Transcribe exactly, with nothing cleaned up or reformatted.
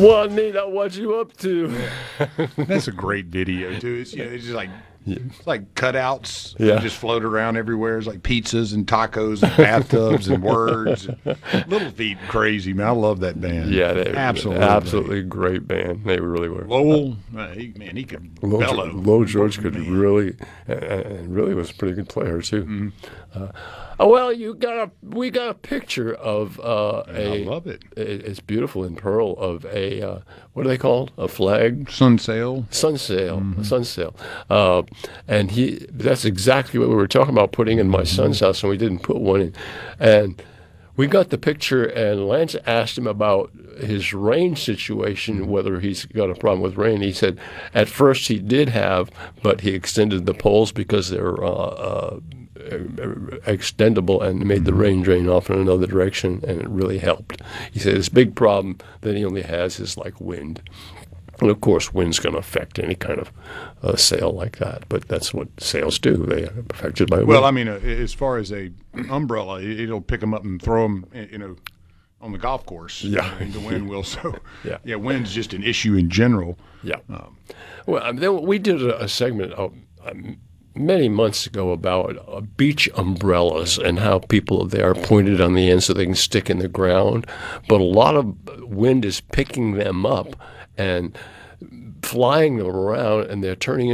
Well, Nina, what you up to? That's a great video too. It's, you know, it's just like Yeah. it's like cutouts. Yeah. That just float around everywhere. It's like pizzas and tacos and bathtubs and words. Little Feat, crazy man. I love that band. Yeah, they absolutely, absolutely great band. They really were. Lowell, uh, he, man, he could Low, bellow. Low George could Man. really, uh, and really was a pretty good player too. Mm-hmm. Uh, oh, well, you got a we got a picture of uh, a. I love it. it- It's beautiful in pearl of a uh, what are they called? A flag. Sun sail. Sun sail, sun sail, uh, and he. That's exactly what we were talking about putting in my son's house, and we didn't put one in, and we got the picture. And Lance asked him about his rain situation, whether he's got a problem with rain. He said at first he did have, but he extended the poles because they're uh, uh, extendable and made the rain drain off in another direction, and it really helped. He said his big problem that he only has is like wind. And of course, wind's going to affect any kind of uh, sail like that. But that's what sails do. They are affected by wind. Well, I mean, uh, as far as a umbrella, it'll pick them up and throw them, you know, on the golf course. Yeah. uh, the wind will. So, Yeah. yeah, wind's just an issue in general. Yeah. Well, I mean, then we did a, a segment of, um, many months ago about uh, beach umbrellas and how people, they are pointed on the end so they can stick in the ground. But a lot of wind is picking them up and flying them around, and they're turning